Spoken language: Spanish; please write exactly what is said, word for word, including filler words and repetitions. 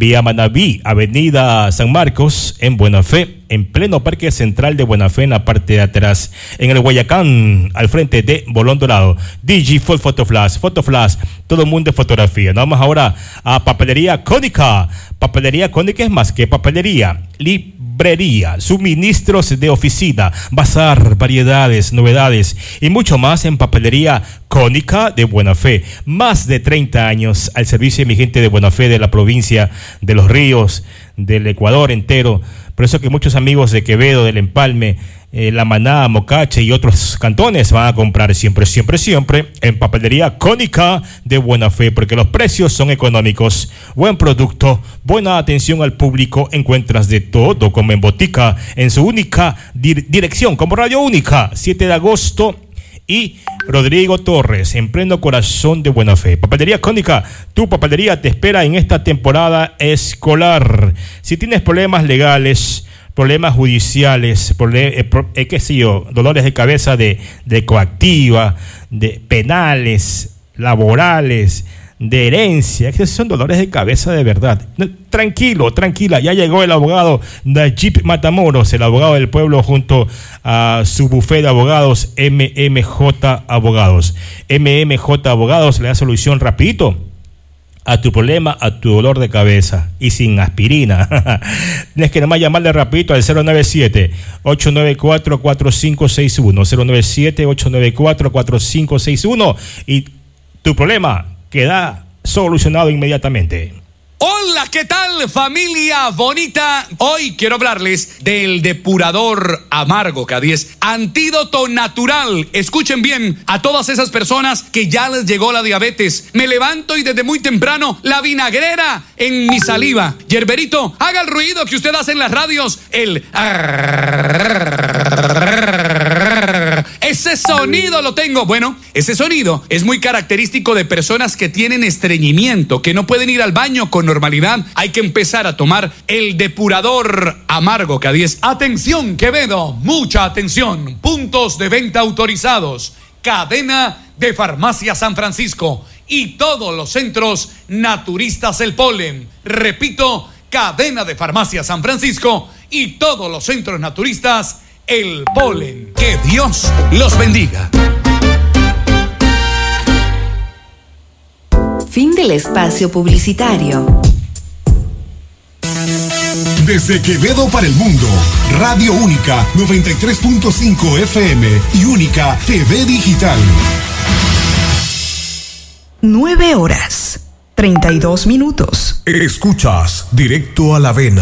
vía Manabí, Avenida San Marcos, en Buena Fe, en pleno Parque Central de Buena Fe, en la parte de atrás, en el Guayacán, al frente de Bolón Dorado. Digifold Photoflash, Photoflash, todo el mundo de fotografía. Nos vamos ahora a Papelería Cónica. Papelería Cónica es más que papelería, librería, suministros de oficina, bazar, variedades, novedades y mucho más en Papelería Cónica de Buena Fe. Más de treinta años al servicio de mi gente de Buena Fe, de la provincia de Los Ríos, del Ecuador entero. Por eso que muchos amigos de Quevedo, del Empalme, eh, La Maná, Mocache y otros cantones van a comprar siempre, siempre, siempre en Papelería Cónica de Buena Fe, porque los precios son económicos, buen producto, buena atención al público, encuentras de todo como en botica, en su única dir- dirección, como Radio Única, siete de agosto y Rodrigo Torres, en pleno corazón de Buena Fe. Papelería Cónica, tu papelería te espera en esta temporada escolar. Si tienes problemas legales, problemas judiciales, problem, eh, pro, eh, qué sé yo, dolores de cabeza de, de coactiva, de penales, laborales, de herencia, que son dolores de cabeza de verdad. Tranquilo, tranquila, ya llegó el abogado Najib Matamoros, el abogado del pueblo, junto a su bufete de abogados M M J Abogados. M M J Abogados le da solución rapidito a tu problema, a tu dolor de cabeza y sin aspirina. Tienes que nomás llamarle rapidito al cero nueve siete, ocho nueve cuatro, cuatro cinco seis uno, cero nueve siete, ocho nueve cuatro, cuatro cinco seis uno y tu problema queda solucionado inmediatamente. Hola, ¿qué tal, familia bonita? Hoy quiero hablarles del depurador amargo K diez, antídoto natural. Escuchen bien a todas esas personas que ya les llegó la diabetes. Me levanto y desde muy temprano la vinagrera en mi saliva. Yerberito, haga el ruido que usted hace en las radios, el... Ese sonido lo tengo. Bueno, ese sonido es muy característico de personas que tienen estreñimiento, que no pueden ir al baño con normalidad. Hay que empezar a tomar el depurador amargo K diez. Atención, Quevedo, mucha atención. Puntos de venta autorizados. Cadena de Farmacia San Francisco y todos los centros naturistas El Polen. Repito, cadena de Farmacia San Francisco y todos los centros naturistas El Polen. Que Dios los bendiga. Fin del espacio publicitario. Desde Quevedo para el mundo, Radio Única noventa y tres punto cinco F M y Única T V Digital. Nueve horas, treinta y dos minutos. Escuchas directo a la vena.